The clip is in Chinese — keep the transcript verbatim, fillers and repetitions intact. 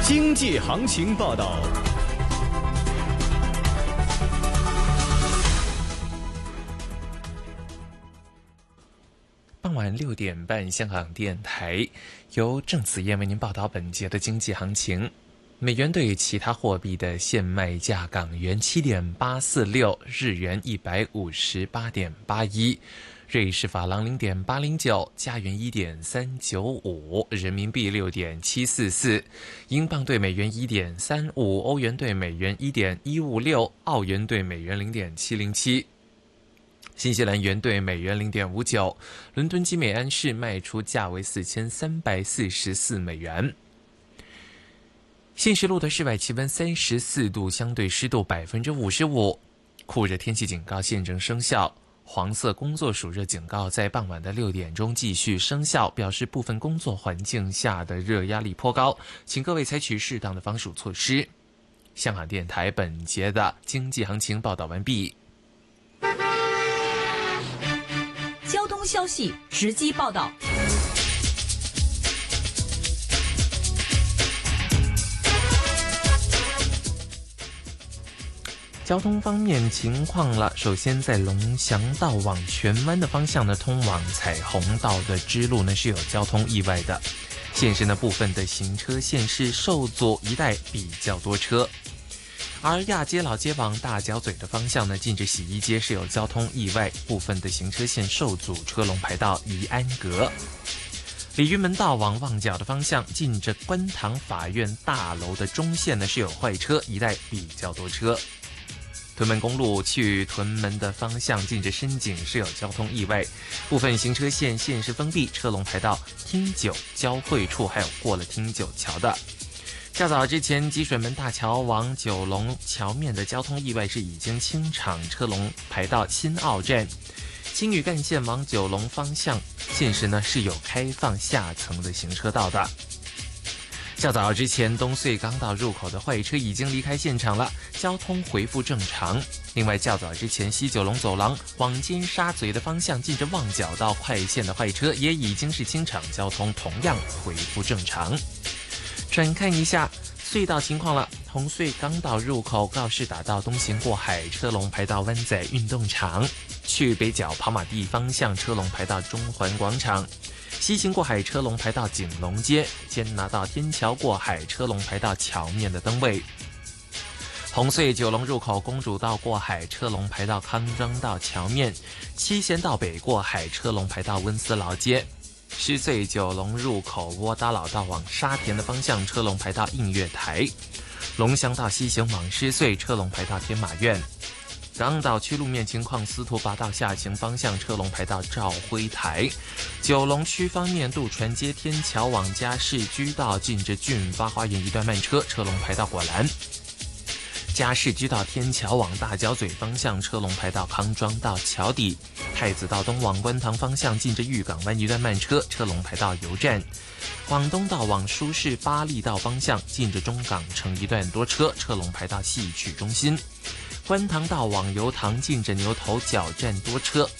经济行情报道。 傍晚六点半，香港电台由郑子燕为您报道本节的经济行情。美元对其他货币的现卖价：港元七点八四六，日元一百五十八点八一，瑞士法郎零点八零九，加元一点三九五，人民币六点七四四，英镑对美元一点三五，欧元对美元一点一五六，澳元对美元零点七零七。新西兰元对美元零点五九，伦敦基美安市卖出价为四千三百四十四美元。现时录的室外气温三十四度，相对湿度百分之五十五，酷热天气警告现正生效。黄色工作暑热警告在傍晚的六点钟继续生效，表示部分工作环境下的热压力颇高，请各位采取适当的防暑措施。香港电台本节的经济行情报道完毕。 交通消息直击报道。 交通方面情况了，首先在龙翔道往荃湾的方向呢，通往彩虹道的支路呢是有交通意外的，现时呢部分的行车线是受阻，一带比较多车。而亚皆老街往大角咀的方向呢，近着洗衣街是有交通意外，部分的行车线受阻，车龙排到宜安阁。鲤鱼门道往旺角的方向，近着观塘法院大楼的中线呢是有坏车，一带比较多车。屯门公路去屯门的方向，近着深井是有交通意外，部分行车线限时封闭，车龙排到汀九交汇处，还有过了汀九桥的。较早之前，积水门大桥往九龙桥面的交通意外是已经清场，车龙排到新澳站。青屿干线往九龙方向，现时呢是有开放下层的行车道的。较早之前，东隧港岛入口的坏车已经离开现场了，交通恢复正常。另外，较早之前，西九龙走廊往尖沙咀的方向，近着旺角到快线的坏车也已经是清场，交通同样恢复正常。转看一下隧道情况了，红隧港岛入口告士打道东行过海，车龙排到湾仔运动场；去北角跑马地方向，车龙排到中环广场；西行过海，车龙排到景隆街；坚拿道天桥过海，车龙排到桥面的灯位。红隧九龙入口公主道过海，车龙排到康庄道桥面；七贤道北过海，车龙排到温思劳街。狮隧九龙入口窝打老道往沙田的方向，车龙排到映月台；龙翔道西行往狮隧，车龙排到天马苑。港岛区路面情况，司徒拔道下行方向，车龙排到兆辉台。九龙区方面，渡船街天桥往嘉士居道，近着俊发花园一段慢车，车龙排到果栏。嘉士居道天桥往大角咀方向，车龙排到康庄道桥底；太子道东往观塘方向，近着裕港湾一段慢车，车龙排到油站；广东道往舒适巴利道方向，近着中港城一段多车，车龙排到戏曲中心；观塘道往油塘，近着牛头角站多车。